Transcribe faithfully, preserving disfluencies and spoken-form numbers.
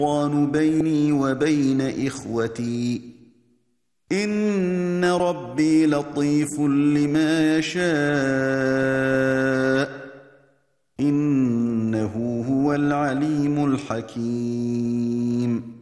الشيطان بيني وبين إخوتي إن ربي لطيف لما يشاء إنه هو العليم الحكيم